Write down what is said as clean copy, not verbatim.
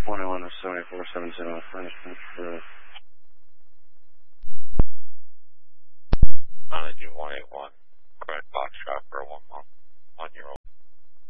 21 of 7470 on furnishment for Longitude 181.